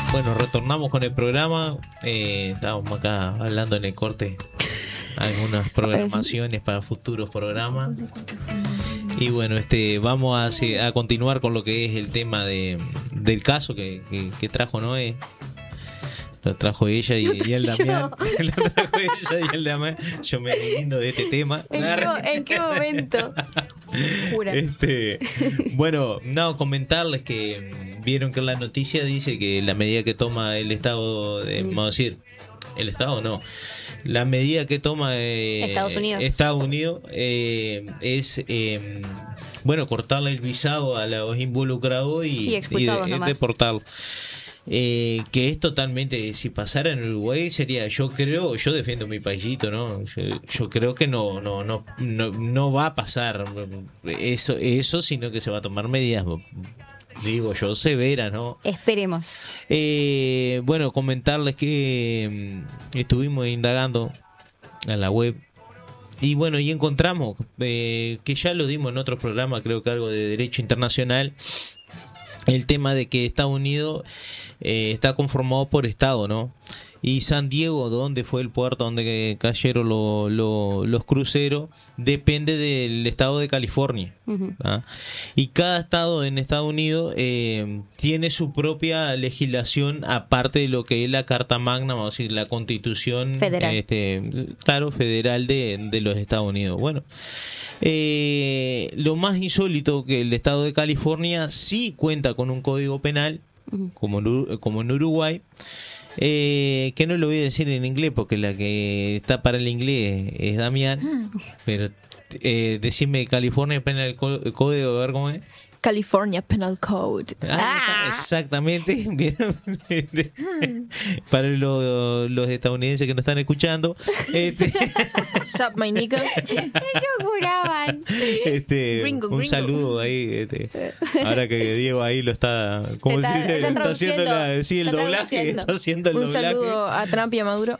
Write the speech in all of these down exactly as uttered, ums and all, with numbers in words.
Bueno, retornamos con el programa. Eh, estábamos acá hablando en el corte algunas programaciones para futuros programas. Y bueno, este vamos a, hacer, a continuar con lo que es el tema de del caso que, que, que trajo Noé. Lo trajo ella y, y el Damián. Lo trajo ella y el Damián. Yo me lindo de este tema. ¿En qué, ¿en qué momento? Jura. Este, bueno, no, comentarles que vieron que en la noticia dice que la medida que toma el Estado, de, vamos a decir, el Estado no, la medida que toma eh, Estados Unidos, Estados Unidos eh, es, eh, bueno, cortarle el visado a los involucrados y, y expulsarlos y de, nomás. deportarlos. Eh, que es totalmente, si pasara en Uruguay sería, yo creo, yo defiendo mi paisito, ¿no? Yo, yo creo que no, no, no, no, no va a pasar eso, eso, sino que se va a tomar medidas, digo yo, severas, ¿no? Esperemos. Eh, bueno, comentarles que mm, estuvimos indagando en la web. Y bueno, y encontramos eh, que ya lo dimos en otro programa, creo que algo de derecho internacional, el tema de que Estados Unidos eh, está conformado por estado, ¿no? Y San Diego, donde fue el puerto donde cayeron lo, lo, los cruceros, depende del estado de California. Uh-huh. ¿Ah? Y cada estado en Estados Unidos eh, tiene su propia legislación, aparte de lo que es la Carta Magna, vamos a decir, la Constitución federal, este, claro, federal de, de los Estados Unidos. Bueno, eh, lo más insólito que el estado de California sí cuenta con un código penal, uh-huh, como en, como en Uruguay. Eh, que no lo voy a decir en inglés porque la que está para el inglés es Damián, pero eh, decime California Penal Code, a ver cómo es. California Penal Code. Ah, exactamente. ¿Vieron? Para los, los estadounidenses que nos están escuchando, este, Sup, my nigga. Ellos juraban. Este, Gringo, un gringo. saludo ahí. Este, ahora que Diego ahí lo está, ¿cómo Está- se dice? está Está haciendo la, sí, el está doblaje. traduciendo. Está haciendo el Un doblaje. saludo a Trump y a Maduro.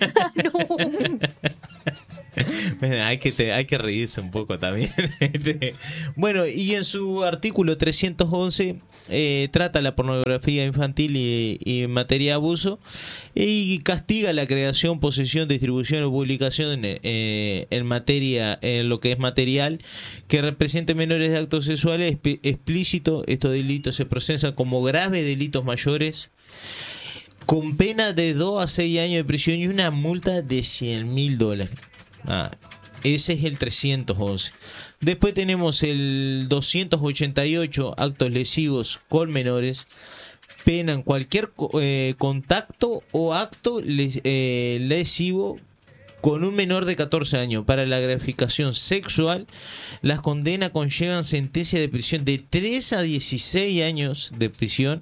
Bueno, hay que te, hay que reírse un poco también. Bueno, y en su artículo trescientos once eh, trata la pornografía infantil y, y materia de abuso y castiga la creación, posesión, distribución o publicación eh, en materia, en lo que es material que represente menores de actos sexuales exp- explícitos. Estos delitos se procesan como graves delitos mayores, con pena de dos a seis años de prisión y una multa de cien mil dólares. Ah, ese es el trescientos once. Después tenemos el doscientos ochenta y ocho, actos lesivos con menores. Penan cualquier eh, contacto o acto les, eh, lesivo con un menor de catorce años. Para la graficación sexual, las condenas conllevan sentencia de prisión de tres a dieciséis años de prisión.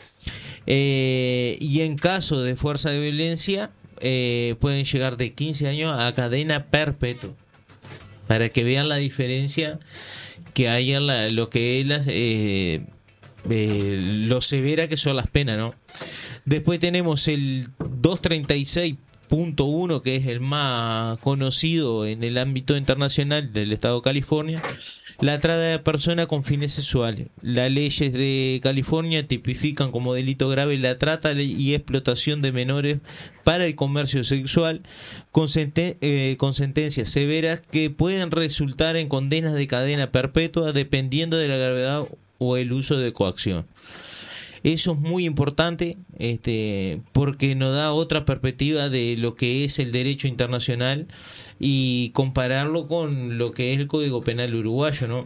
Eh, y en caso de fuerza de violencia, eh, pueden llegar de quince años a cadena perpetua. Para que vean la diferencia que hay en la, lo que es las, eh, eh, lo severa que son las penas, ¿no? Después tenemos el doscientos treinta y seis punto uno, que es el más conocido en el ámbito internacional del estado de California. La trata de personas con fines sexuales. Las leyes de California tipifican como delito grave la trata y explotación de menores para el comercio sexual, con, senten- eh, con sentencias severas que pueden resultar en condenas de cadena perpetua dependiendo de la gravedad o el uso de coacción. Eso es muy importante, este, porque nos da otra perspectiva de lo que es el derecho internacional y compararlo con lo que es el Código Penal uruguayo, ¿no?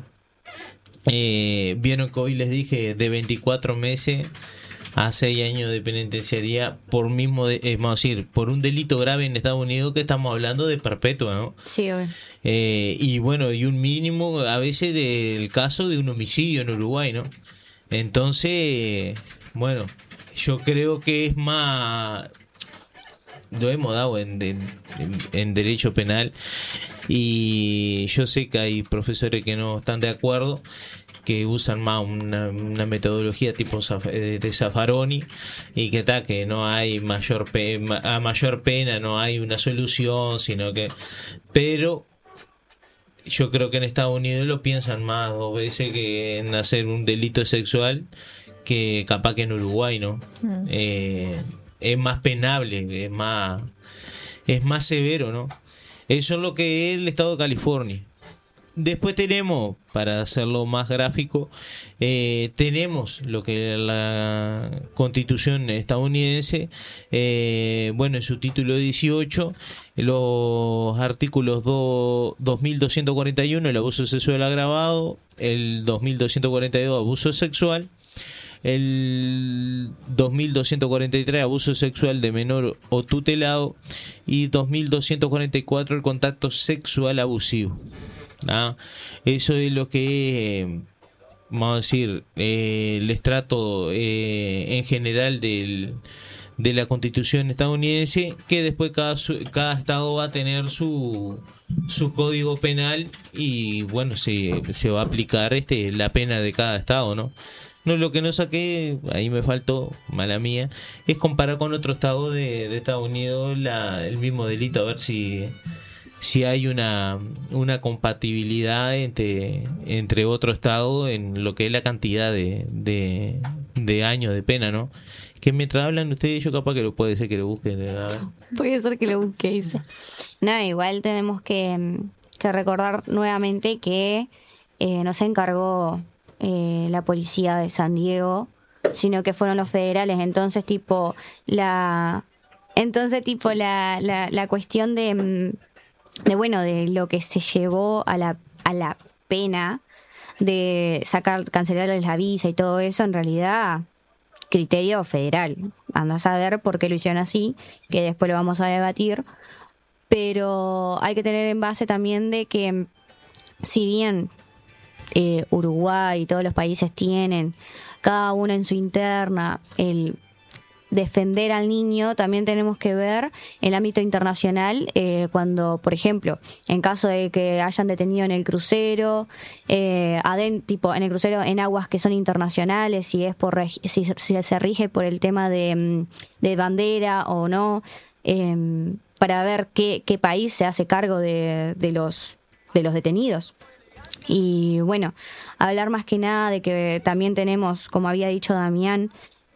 Eh, vieron que hoy les dije de veinticuatro meses a seis años de penitenciaría por mismo, de, eh, vamos a decir, por un delito grave en Estados Unidos, que estamos hablando de perpetua, ¿no? Sí, obvio. Eh, y bueno, y un mínimo a veces del caso de un homicidio en Uruguay, ¿no? Entonces, bueno, yo creo que es más, lo hemos dado en, en, en derecho penal, y yo sé que hay profesores que no están de acuerdo, que usan más una, una metodología tipo de Zaffaroni, y que está, que no hay mayor pena, a mayor pena no hay una solución, sino que, pero yo creo que en Estados Unidos lo piensan más dos veces que en hacer un delito sexual que capaz que en Uruguay, ¿no? Mm. Eh, es más penable, es más, es más severo, ¿no? Eso es lo que es el estado de California. Después tenemos, para hacerlo más gráfico, eh, tenemos lo que es la Constitución estadounidense, eh, bueno, en su título dieciocho, los artículos do, dos mil doscientos cuarenta y uno, el abuso sexual agravado, el dos mil doscientos cuarenta y dos, abuso sexual, el dos mil doscientos cuarenta y tres, abuso sexual de menor o tutelado, y dos mil doscientos cuarenta y cuatro, el contacto sexual abusivo. ¿Ah? Eso es lo que, eh, vamos a decir, eh, el estrato eh, en general del, de la Constitución estadounidense, que después cada, su- cada estado va a tener su, su código penal y bueno, se, se va a aplicar este la pena de cada estado, ¿no? No, lo que no saqué, ahí me faltó, mala mía, es comparar con otro estado de, de Estados Unidos la, el mismo delito, a ver si si hay una, una compatibilidad entre, entre otro estado en lo que es la cantidad de, de, de años de pena, ¿no? Que mientras hablan ustedes, yo capaz que lo puede ser que lo busquen. A ver. Puede ser que lo busque eso. No, igual tenemos que, que recordar nuevamente que eh, no se encargó eh, la policía de San Diego, sino que fueron los federales. Entonces, tipo, la entonces tipo la, la, la cuestión de, de, bueno, de lo que se llevó a la, a la pena de sacar, cancelarles la visa y todo eso, en realidad criterio federal. Anda a saber por qué lo hicieron así, que después lo vamos a debatir. Pero hay que tener en base también de que, si bien eh, Uruguay y todos los países tienen, cada uno en su interna, el defender al niño, también tenemos que ver el ámbito internacional, eh, cuando, por ejemplo, en caso de que hayan detenido en el crucero, eh, aden, tipo en el crucero en aguas que son internacionales, si es por regi- si, si se rige por el tema de, de bandera o no, eh, para ver qué, qué país se hace cargo de, de los de los detenidos. Y bueno, hablar más que nada de que también tenemos, como había dicho Damián,